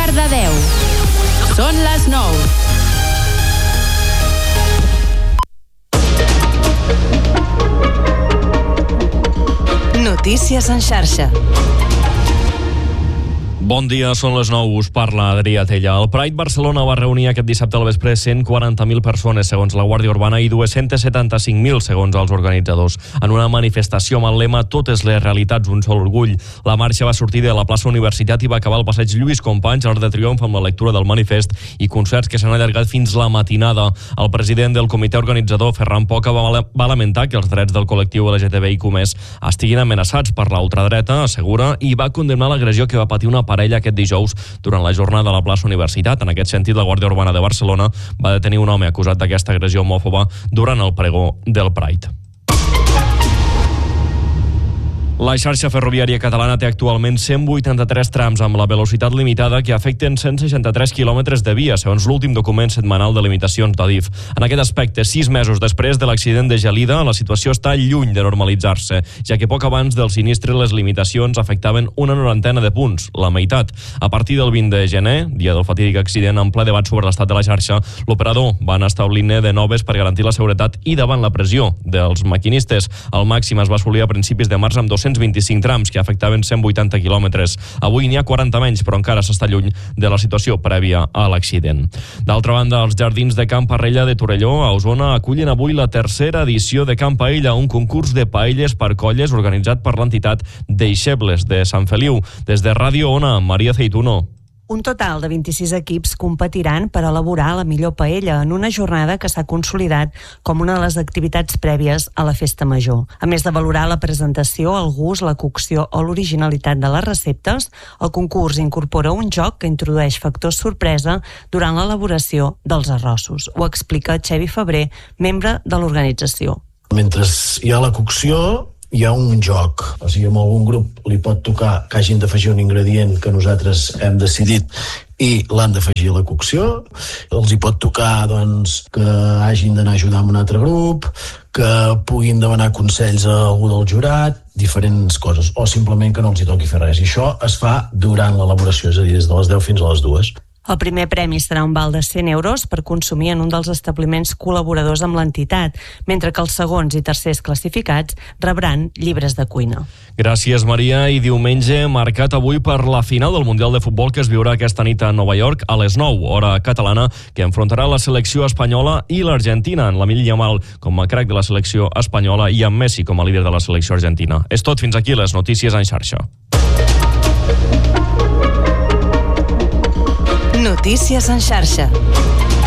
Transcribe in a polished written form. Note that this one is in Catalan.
Cardedeu. Són les 9. Notícies en xarxa. Bon dia, són les 9, us parla Adrià Tella. El Pride Barcelona va reunir aquest dissabte al vespre 140.000 persones, segons la Guàrdia Urbana, i 275.000, segons els organitzadors. En una manifestació amb el lema "Totes les realitats, un sol orgull". La marxa va sortir de la plaça Universitat i va acabar al passeig Lluís Companys, Arc de Triomf, amb la lectura del manifest i concerts que s'han allargat fins la matinada. El president del comitè organitzador, Ferran Poca, va lamentar que els drets del col·lectiu LGTBIQ+ estiguin amenaçats per la ultradreta, assegura, i va condemnar l'agressió que va patir una parella aquest dijous durant la jornada a la plaça Universitat. En aquest sentit, la Guàrdia Urbana de Barcelona va detenir un home acusat d'aquesta agressió homòfoba durant el pregó del Pride. La xarxa ferroviària catalana té actualment 183 trams amb la velocitat limitada que afecten 163 quilòmetres de via, segons l'últim document setmanal de limitacions d'Adif. En aquest aspecte, 6 mesos després de l'accident de Gelida, la situació està lluny de normalitzar-se, ja que poc abans del sinistre les limitacions afectaven una 90 de punts, la meitat. A partir del 20 de gener, dia del fatídic accident, en ple debat sobre l'estat de la xarxa, l'operador va anar establint-ne de noves per garantir la seguretat i davant la pressió dels maquinistes. El màxim es va assolir a principis de març amb 225 trams que afectaven 180 quilòmetres. Avui n'hi ha 40 menys, però encara s'està lluny de la situació prèvia a l'accident. D'altra banda, els jardins de Can Parrella de Torelló, a Osona, acullen avui la tercera edició de Can Paella, un concurs de paelles per colles organitzat per l'entitat Deixebles de Sant Feliu. Des de Ràdio Ona, Maria Ceituno. Un total de 26 equips competiran per elaborar la millor paella en una jornada que s'ha consolidat com una de les activitats prèvies a la festa major. A més de valorar la presentació, el gust, la cocció o l'originalitat de les receptes, el concurs incorpora un joc que introdueix factors sorpresa durant l'elaboració dels arrossos. Ho explica Xevi Febrer, membre de l'organització. Mentre hi ha la cocció, hi ha un joc. O sigui, a algun grup li pot tocar que hagin d'afegir un ingredient que nosaltres hem decidit i l'han d'afegir a la cocció. Els hi pot tocar, doncs, que hagin d'anar a ajudar amb un altre grup, que puguin demanar consells a algú del jurat, diferents coses, o simplement que no els hi toqui fer res. I això es fa durant l'elaboració, és a dir, des de les 10 fins a les 2. El primer premi serà un val de 100 euros per consumir en un dels establiments col·laboradors amb l'entitat, mentre que els segons i tercers classificats rebran llibres de cuina. Gràcies, Maria. I diumenge, marcat avui per la final del Mundial de Futbol que es viurà aquesta nit a Nova York a les 9, hora catalana, que enfrontarà la selecció espanyola i l'Argentina, en Lamine Yamal com a crac de la selecció espanyola i amb Messi com a líder de la selecció argentina. És tot, fins aquí les notícies en xarxa. Notícies en xarxa.